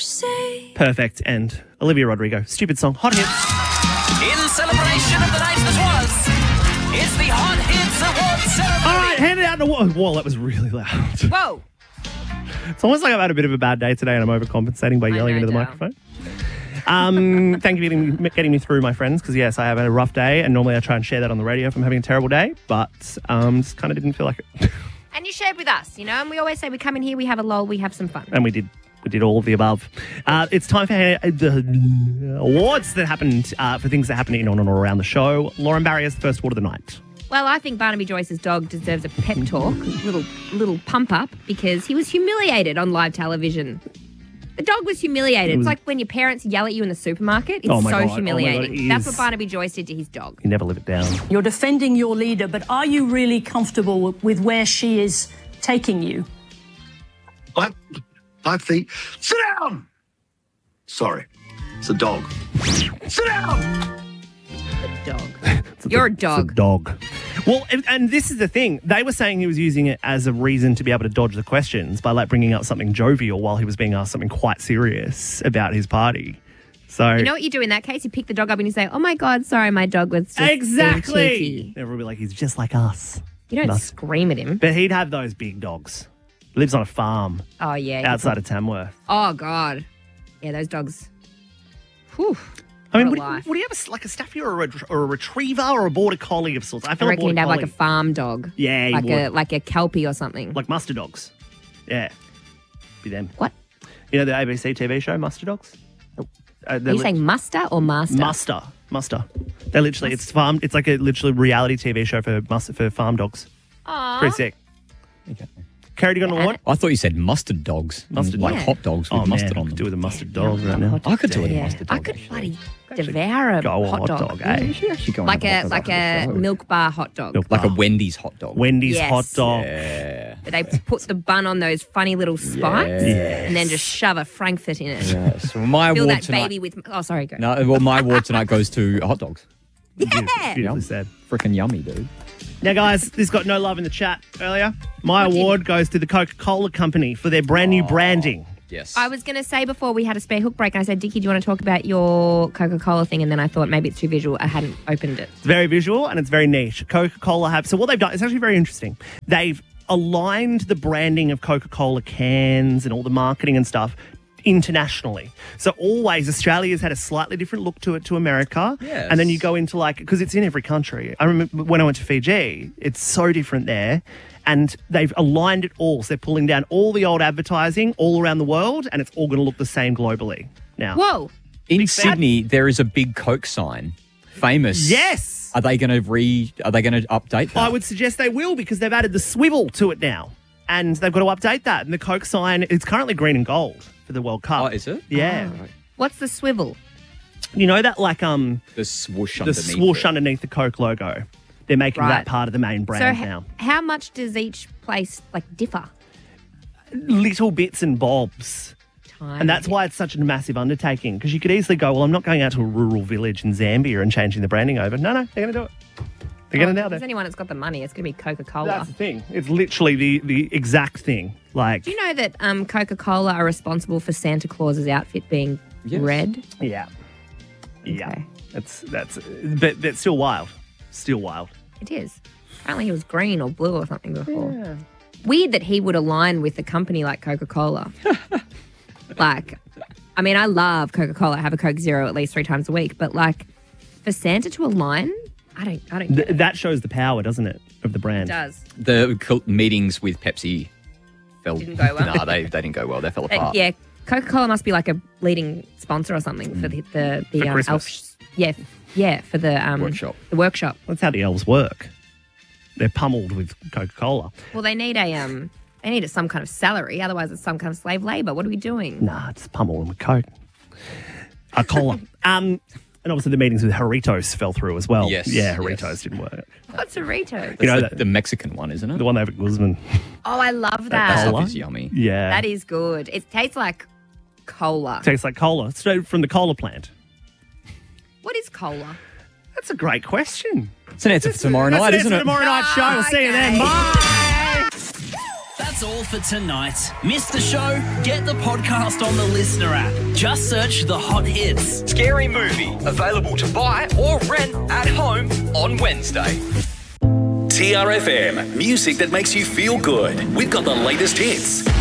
say. Perfect. And Olivia Rodrigo, stupid song, Hot Hits. In celebration of the night that was, it's the Hot Hits Award ceremony. All right, hand it out in the wall. Whoa, that was really loud. Whoa. It's almost like I've had a bit of a bad day today and I'm overcompensating by yelling into the microphone. Thank you for getting me through, my friends, because, yes, I have had a rough day and normally I try and share that on the radio if I'm having a terrible day, but just kind of didn't feel like it. And you shared with us, and we always say we come in here, we have a lull, we have some fun. And we did all of the above. It's time for the awards that happened for things that happened in, on, and around the show. Lauren Barry has the first award of the night. Well, I think Barnaby Joyce's dog deserves a pep talk, little pump up, because he was humiliated on live television. The dog was humiliated. It's like when your parents yell at you in the supermarket. It's Oh my so God. humiliating. Oh my God, That's what Barnaby Joyce did to his dog. You never live it down. You're defending your leader, but are you really comfortable with where she is taking you? I think. Sit down! Sorry, it's a dog. Sit down! Dog. You're a dog. It's a dog. Well, and this is the thing. They were saying he was using it as a reason to be able to dodge the questions by bringing up something jovial while he was being asked something quite serious about his party. So You know what you do in that case? You pick the dog up and you say, "Oh my God, sorry, my dog was just being exactly. cheeky." Everyone will be like, he's just like us. You don't No. scream at him. But he'd have those big dogs. Lives on a farm Oh yeah. outside of Tamworth. Oh God. Yeah, those dogs. Whew. I mean, What would a life. he have a staffy or a retriever or a border collie of sorts? I I feel reckon a he'd border have like collie. a farm dog. Yeah, he would. like a kelpie or something. Like muster dogs. Yeah. Be them. What? You know the ABC TV show, Muster Dogs? Are you saying muster or master? Muster. They're literally, it's like a literally reality TV show for farm dogs. Aww. Pretty sick. Okay. Carrie, you got an award? I thought you said mustard dogs. Mustard like dogs. hot dogs with mustard on I them. could do with a mustard dog right now. I could do it with a Yeah. mustard I dog. could actually. bloody devour a Go hot dog. eh? You should actually go and Like have a hot dog after the show. milk bar hot dog. Milk Like a bar. Wendy's hot dog. Wendy's Yes. hot dog. Yeah. But they put the bun on those funny little spikes Yes. and then just shove a Frankfurt in it. Yeah. So my Fill award that tonight. baby with. Oh, sorry, go. No, well, my award tonight goes to hot dogs. Yeah. Beautifully said. Freaking yummy, dude. Now, guys, this got no love in the chat earlier. My award goes to the Coca-Cola Company for their brand new branding. Yes. I was going to say before we had a spare hook break, and I said, Dickie, do you want to talk about your Coca-Cola thing? And then I thought maybe it's too visual. I hadn't opened it. It's very visual and it's very niche. Coca-Cola have... So what they've done, it's actually very interesting. They've aligned the branding of Coca-Cola cans and all the marketing and stuff internationally. So always Australia's had a slightly different look to it to America. Yes. And then you go into because it's in every country. I remember when I went to Fiji, it's so different there. And they've aligned it all. So they're pulling down all the old advertising all around the world and it's all going to look the same globally now. Whoa. In fan. Sydney, there is a big Coke sign. Famous. Yes! Are they going to update that? I would suggest they will because they've added the swivel to it now. And they've got to update that. And the Coke sign, it's currently green and gold for the World Cup. Oh, is it? Yeah. What's the swivel? You know that The swoosh the underneath swoosh it. underneath the Coke logo? They're making Right. that part of the main brand So now. how much does each place differ? Little bits and bobs. Tiny And that's bit. why it's such a massive undertaking because you could easily go, well, I'm not going out to a rural village in Zambia and changing the branding over. No, they're going to do it. They're going to nail If it. there's anyone that's got the money, it's going to be Coca-Cola. That's the thing. It's literally the exact thing. Like, Do you know that Coca-Cola are responsible for Santa Claus's outfit being Yes. red? yeah. Yeah. Okay. But that's still wild. Still wild. It is. Apparently he was green or blue or something before. Weird that he would align with a company like Coca-Cola. I mean, I love Coca-Cola. I have a Coke Zero at least 3 times a week. But for Santa to align, I don't get it. That shows the power, doesn't it, of the It brand? does. The meetings with Pepsi Didn't go well. No, they didn't go well. They fell apart. Yeah, Coca-Cola must be like a leading sponsor or something for the Christmas. elf. For the Workshop. The workshop. That's how the elves work. They're pummeled with Coca-Cola. Well, they need some kind of salary. Otherwise, it's some kind of slave labor. What are we doing? Nah, just pummel them with Coke. A cola. And obviously the meetings with Doritos fell through as well. Yes, Yeah, yes. Doritos didn't work. What's Doritos? You know, That's the Mexican one, isn't it? the one over at Guzman. Oh, I love that that. stuff Cola? is yummy. Yeah. That is good. It tastes like cola. Tastes like cola, straight from the cola plant. What is cola? That's a great question. It's an answer for tomorrow That's night, it isn't for it? tomorrow night show. We'll see you then. Okay. Bye. That's That's all for tonight. Missed the show? Get the podcast on the Listener app. Just search The Hot Hits. Scary Movie, available to buy or rent at home on Wednesday. TRFM, music that makes you feel good. We've got the latest hits,